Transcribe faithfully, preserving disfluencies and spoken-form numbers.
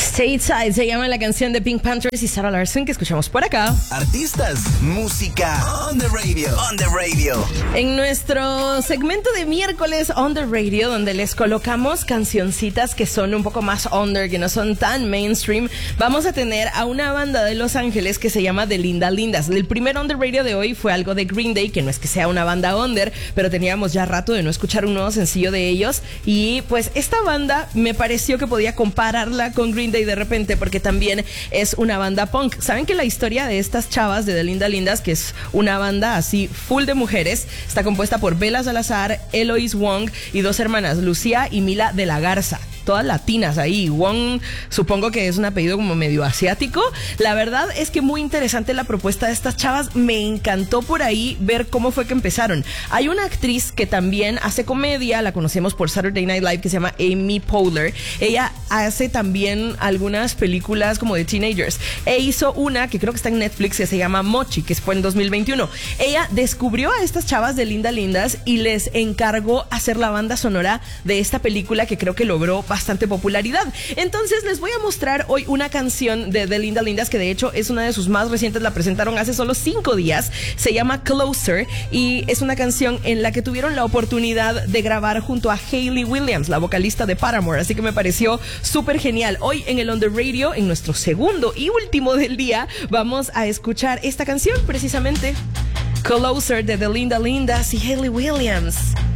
Stateside se llama la canción de Pink Panthers y Sarah Larson que escuchamos por acá. Artistas, música, on the radio, on the radio. En nuestro segmento de miércoles on the radio, donde les colocamos cancioncitas que son un poco más under, que no son tan mainstream, vamos a tener a una banda de Los Ángeles que se llama The Linda Lindas. El primer on the radio de hoy fue algo de Green Day, que no es que sea una banda under, pero teníamos ya rato de no escuchar un nuevo sencillo de ellos, y pues esta banda me pareció que podía compararla con Green Day de repente, porque también es una banda punk. Saben que la historia de estas chavas de The Linda Lindas, que es una banda así full de mujeres, está compuesta por Bella Salazar, Eloise Wong y dos hermanas, Lucía y Mila de la Garza, todas latinas ahí. Wong supongo que es un apellido como medio asiático. La verdad es que muy interesante la propuesta de estas chavas. Me encantó por ahí ver cómo fue que empezaron. Hay una actriz que también hace comedia, la conocemos por Saturday Night Live, que se llama Amy Poehler. Ella hace también algunas películas como de teenagers, e hizo una que creo que está en Netflix que se llama Mochi, que fue en dos mil veintiuno. Ella descubrió a estas chavas de Linda Lindas y les encargó hacer la banda sonora de esta película, que creo que logró bastante popularidad. Entonces les voy a mostrar hoy una canción de The Linda Lindas, que de hecho es una de sus más recientes, la presentaron hace solo cinco días, se llama Closer, y es una canción en la que tuvieron la oportunidad de grabar junto a Hayley Williams, la vocalista de Paramore, así que me pareció súper genial. Hoy en el On The Radio, en nuestro segundo y último del día, vamos a escuchar esta canción precisamente, Closer, de The Linda Lindas y Hayley Williams.